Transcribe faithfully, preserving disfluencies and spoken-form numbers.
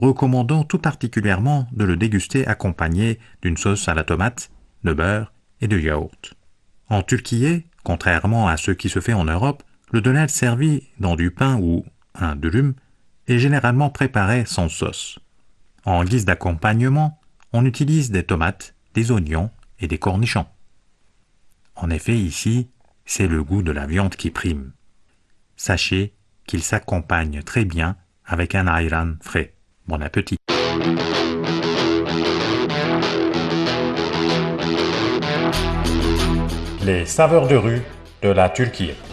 recommandons tout particulièrement de le déguster accompagné d'une sauce à la tomate, de beurre et de yaourt. En Turquie, contrairement à ce qui se fait en Europe, le döner servi dans du pain ou un dürüm est généralement préparé sans sauce. En guise d'accompagnement, on utilise des tomates, des oignons et des cornichons. En effet, ici, c'est le goût de la viande qui prime. Sachez qu'il s'accompagne très bien avec un ayran frais. Bon appétit! Les saveurs de rue de la Turquie.